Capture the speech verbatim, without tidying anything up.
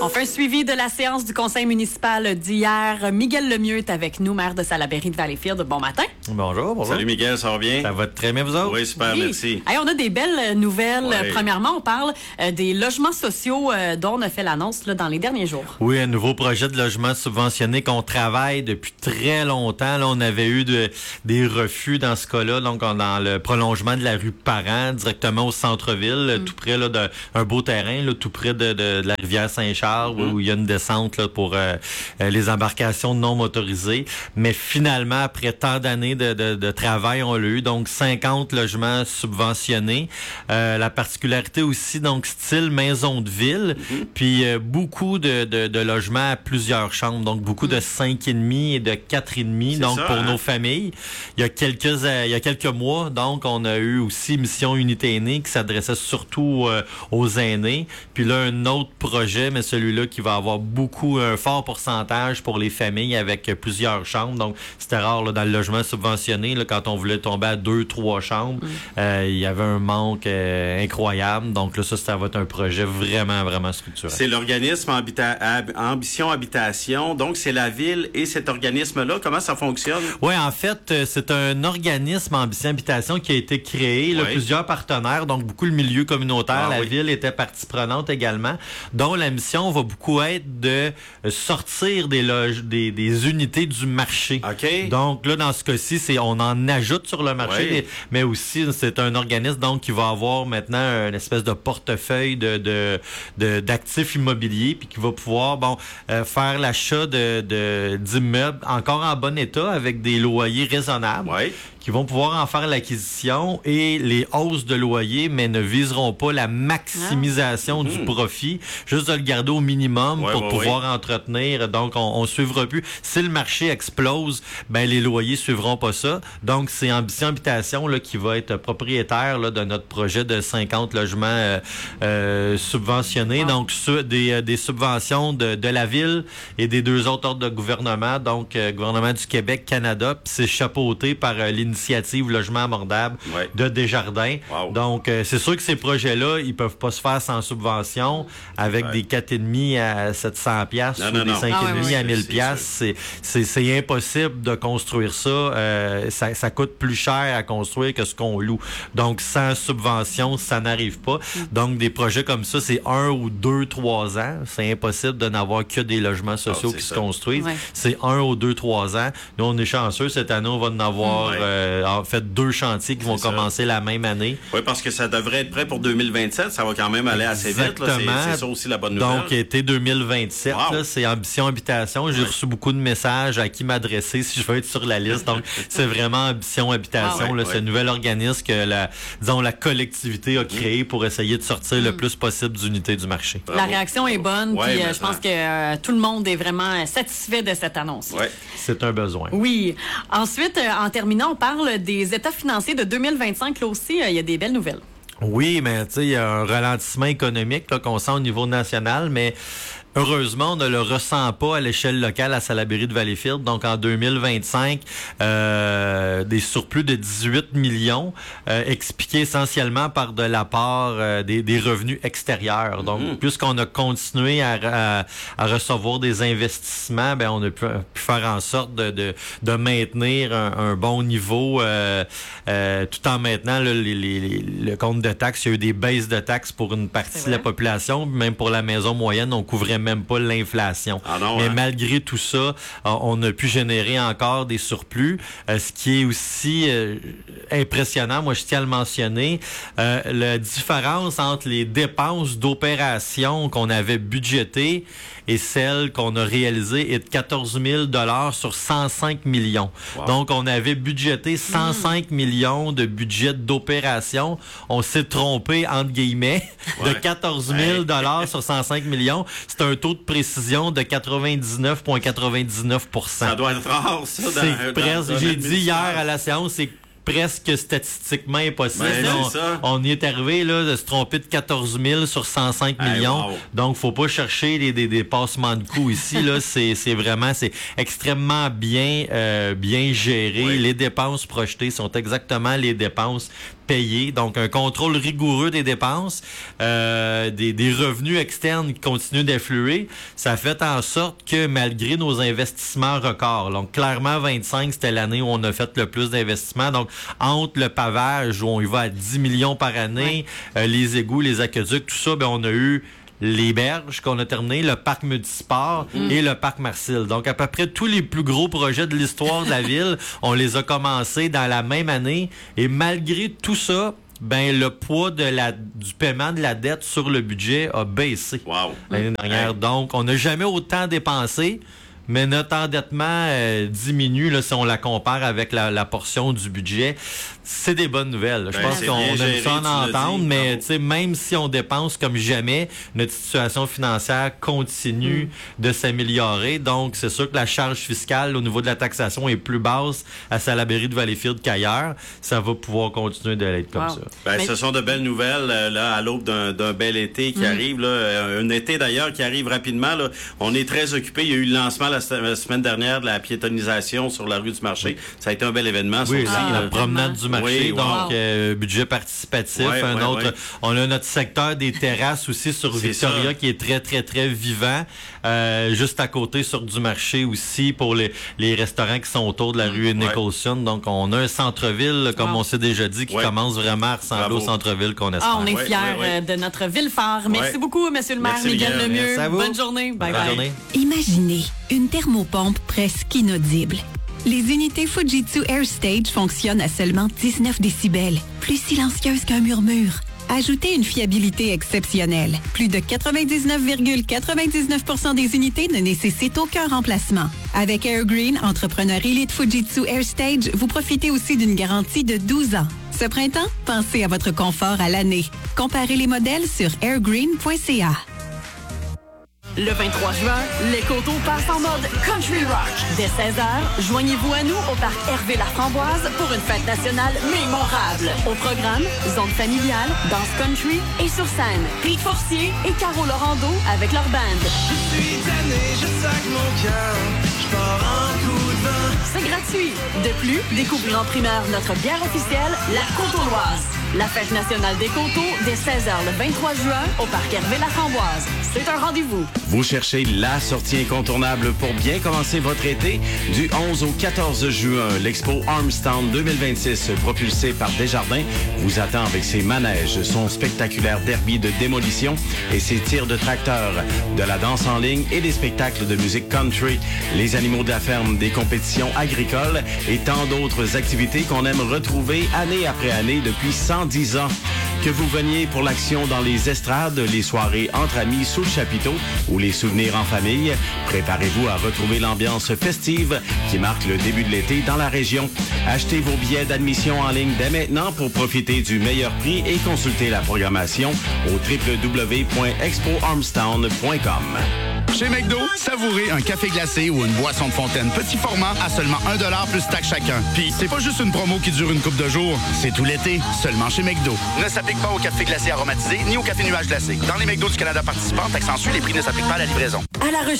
On fait un suivi de la séance du conseil municipal d'hier. Miguel Lemieux est avec nous, maire de Salaberry de Valleyfield. Bon matin. Bonjour, bonjour. Salut Miguel, ça va bien? Ça va très bien, vous autres? Oui, super, Oui. merci. Hey, on a des belles nouvelles. Ouais. Premièrement, on parle euh, des logements sociaux euh, dont on a fait l'annonce là, dans les derniers jours. Oui, un nouveau projet de logement subventionné qu'on travaille depuis très longtemps. Là, on avait eu de, des refus dans ce cas-là, donc on, dans le prolongement de la rue Parent, directement au centre-ville, mm. tout près là, d'un un beau terrain, là, tout près de, de, de la rivière Saint-Charles, mm. où il y a une descente là, pour euh, les embarcations non motorisées. Mais finalement, après tant d'années de, de, de travail, on l'a eu, donc cinquante logements subventionnés. Euh, la particularité aussi, donc style maison de ville, mm. puis euh, beaucoup de, de, de logements à plusieurs chambres, donc beaucoup mm. de cinq et demi et de quatre et demi, donc ça, pour hein? nos familles. Il y a quelques euh, il y a quelques mois, donc on a eu aussi Mission Unité Aînée qui s'adressait surtout euh, aux aînés. Puis là, un autre projet, mais celui-là qui va avoir beaucoup, un fort pourcentage pour les familles avec plusieurs chambres. Donc, c'était rare là, dans le logement subventionné, là, quand on voulait tomber à deux, trois chambres, mm. euh, il y avait un manque euh, incroyable. Donc là, ça, ça va être un projet vraiment, vraiment structuré. C'est l'organisme Habita- Hab- Ambition Habitation. Donc, c'est la ville et cet organisme-là. Comment ça fonctionne? Oui, en fait, c'est un organisme Ambition Habitation qui a été créé. Là, oui. Plusieurs partenaires, donc beaucoup le milieu communautaire. Ah, la oui. ville était partie prenante également, dont la mission va beaucoup être de sortir des loges, des, des unités du marché. Okay. Donc là, dans ce cas-ci, c'est on en ajoute sur le marché, oui. mais aussi c'est un organisme donc qui va avoir maintenant une espèce de portefeuille de, de, de d'actifs immobiliers, puis qui va pouvoir bon euh, faire l'achat de, de d'immeubles encore en bon état avec des loyers raisonnables. Oui. Qui vont pouvoir en faire l'acquisition et les hausses de loyer, mais ne viseront pas la maximisation ah. du mmh. profit, juste de le garder au minimum ouais, pour ouais, pouvoir ouais. entretenir. Donc, on, on suivra plus. Si le marché explose, ben les loyers suivront pas ça. Donc, c'est Ambition Habitation là, qui va être propriétaire là, de notre projet de cinquante logements euh, euh, subventionnés. Ah. Donc, su- des, des subventions de, de la ville et des deux autres ordres de gouvernement, donc euh, gouvernement du Québec, Canada, puis c'est chapeauté par euh, l'initiative Initiative Logement abordable ouais. de Desjardins. Wow. Donc, euh, c'est sûr que ces projets-là, ils peuvent pas se faire sans subvention avec ouais. des quatre et demi à sept cents piastres ou non, des cinq et demi ah, ouais, à mille piastres. C'est, c'est, c'est impossible de construire ça. Euh, ça. Ça coûte plus cher à construire que ce qu'on loue. Donc, sans subvention, ça n'arrive pas. Mm. Donc, des projets comme ça, c'est un ou deux, trois ans. C'est impossible de n'avoir que des logements sociaux oh, qui ça. se construisent. Ouais. C'est un ou deux, trois ans. Nous, on est chanceux. Cette année, on va en avoir... Ouais. Euh, en fait, deux chantiers qui c'est vont ça. commencer la même année. Oui, parce que ça devrait être prêt pour deux mille vingt-sept. Ça va quand même aller assez Exactement. vite. Là. C'est, c'est ça aussi la bonne nouvelle. Donc, été deux mille vingt-sept, wow. là, c'est Ambition Habitation. J'ai ouais. reçu beaucoup de messages à qui m'adresser si je veux être sur la liste. Donc, c'est vraiment Ambition Habitation, ah ouais, là, ouais. ce nouvel organisme que la, disons, la collectivité a créé pour essayer de sortir mmh. le plus possible d'unités du marché. La réaction est bonne. Ouais, puis, euh, je pense que euh, tout le monde est vraiment satisfait de cette annonce. Ouais. C'est un besoin. Oui. Ensuite, euh, en terminant, on parle des états financiers de deux mille vingt-cinq. Là aussi, il y a des belles nouvelles. Oui, mais tu sais, il y a un ralentissement économique là, qu'on sent au niveau national, mais heureusement, on ne le ressent pas à l'échelle locale à Salaberry de Valleyfield. Donc, en deux mille vingt-cinq, euh, des surplus de dix-huit millions, euh, expliqués essentiellement par de la part euh, des, des revenus extérieurs. Donc, mm-hmm. puisqu'on a continué à, à, à recevoir des investissements, ben on a pu, pu faire en sorte de, de, de maintenir un, un bon niveau, euh, euh, tout en maintenant là, les, les, les, le compte de taxes. Il y a eu des baisses de taxes pour une partie de la population, même pour la maison moyenne, on couvrait même pas l'inflation. Ah non, Mais hein? malgré tout ça, on a pu générer encore des surplus. Euh, ce qui est aussi euh, impressionnant, moi je tiens à le mentionner, euh, la différence entre les dépenses d'opération qu'on avait budgétées et celles qu'on a réalisées est de quatorze mille dollars sur cent cinq millions. Wow. Donc, on avait budgété cent cinq mmh. millions de budget d'opération. On s'est trompé, entre guillemets, ouais. de quatorze mille dollars ouais. sur cent cinq millions. C'est un taux de précision de quatre-vingt-dix-neuf virgule quatre-vingt-dix-neuf pour cent. Ça doit être rare, ça. Dans, c'est dans, presque, dans j'ai dit hier à la séance, c'est presque statistiquement impossible. Ben, on, ça. on y est arrivé là, de se tromper de quatorze mille sur cent cinq millions. Hey, wow. Donc, faut pas chercher des, des, des passements de coûts ici. Là, c'est, c'est vraiment, c'est extrêmement bien, euh, bien géré. Oui. Les dépenses projetées sont exactement les dépenses payés. Donc, un contrôle rigoureux des dépenses, euh, des, des revenus externes qui continuent d'affluer. Ça a fait en sorte que malgré nos investissements records, donc clairement vingt-cinq, c'était l'année où on a fait le plus d'investissements. Donc, entre le pavage, où on y va à dix millions par année, ouais. euh, les égouts, les aqueducs, tout ça, ben on a eu les berges qu'on a terminé, le parc multisport mmh. et le parc Marcille. Donc, à peu près tous les plus gros projets de l'histoire de la ville, on les a commencés dans la même année. Et malgré tout ça, ben le poids de la du paiement de la dette sur le budget a baissé wow. l'année dernière. Mmh. Donc, on n'a jamais autant dépensé. Mais notre endettement euh, diminue là, si on la compare avec la, la portion du budget. C'est des bonnes nouvelles. Je ben, pense qu'on aime ça en entendre, mais même si on dépense comme jamais, notre situation financière continue mm. de s'améliorer. Donc, c'est sûr que la charge fiscale au niveau de la taxation est plus basse à Salaberry de Valleyfield qu'ailleurs. Ça va pouvoir continuer de l'être comme wow. ça. Ben, mais... Ce sont de belles nouvelles là, à l'aube d'un, d'un bel été qui mm. arrive. Là. Un été d'ailleurs qui arrive rapidement. Là. On est très occupés. Il y a eu le lancement la, la semaine dernière de la piétonisation sur la rue du Marché. Oui. Ça a été un bel événement. Oui, aussi, ah, la là. promenade du marché. Oui, wow. Donc, euh, budget participatif. Ouais, un ouais, autre. Ouais. On a notre secteur des terrasses aussi sur c'est Victoria ça. Qui est très, très, très vivant. Euh, juste à côté sur du marché aussi pour les, les restaurants qui sont autour de la rue Nicholson. Ouais. Donc, on a un centre-ville, comme wow. on s'est déjà dit, qui ouais. commence vraiment à ressembler Bravo. Au centre-ville qu'on espère. Ah, on est fiers ouais, ouais, ouais. de notre ville phare. Merci ouais. beaucoup, Monsieur le maire Merci Miguel Lemieux. Bonne journée. Bye Bonne bye. Journée. Imaginez une thermopompe presque inaudible. Les unités Fujitsu AirStage fonctionnent à seulement dix-neuf décibels, plus silencieuses qu'un murmure. Ajoutez une fiabilité exceptionnelle. Plus de quatre-vingt-dix-neuf virgule quatre-vingt-dix-neuf pour cent des unités ne nécessitent aucun remplacement. Avec Airgreen, entrepreneur élite Fujitsu AirStage, vous profitez aussi d'une garantie de douze ans. Ce printemps, pensez à votre confort à l'année. Comparez les modèles sur airgreen point c a. Le vingt-trois juin, les Coteaux passent en mode country rock. Dès seize heures, joignez-vous à nous au parc Hervé Laframboise pour une fête nationale mémorable. Au programme, zone familiale, danse country et sur scène, Pete Forcier et Caro Laurando avec leur band. Je suis tanné, je sac mon cœur, je pars en coup de vent. C'est gratuit. De plus, découvrez en primeur notre bière officielle, la Côte-Auloise. La fête nationale des Coteaux, dès seize heures le vingt-trois juin, au parc Hervé Laframboise. C'est un rendez-vous. Vous cherchez la sortie incontournable pour bien commencer votre été? Du onze au quatorze juin, l'Expo Armstown deux mille vingt-six, propulsé par Desjardins, vous attend avec ses manèges, son spectaculaire derby de démolition et ses tirs de tracteurs, de la danse en ligne et des spectacles de musique country, les animaux de la ferme, des compétitions agricoles et tant d'autres activités qu'on aime retrouver année après année depuis cent dix ans. Que vous veniez pour l'action dans les estrades, les soirées entre amis sous le chapiteau ou les souvenirs en famille, préparez-vous à retrouver l'ambiance festive qui marque le début de l'été dans la région. Achetez vos billets d'admission en ligne dès maintenant pour profiter du meilleur prix et consultez la programmation au w w w point expo armstown point com. Chez McDo, savourez un café glacé ou une boisson de fontaine petit format à seulement un dollar plus taxe chacun. Puis, c'est pas juste une promo qui dure une couple de jours, c'est tout l'été, seulement chez McDo. Ne s'applique pas au café glacé aromatisé ni au café nuage glacé. Dans les McDo du Canada participants, taxe en su, les prix ne s'appliquent pas à la livraison. À la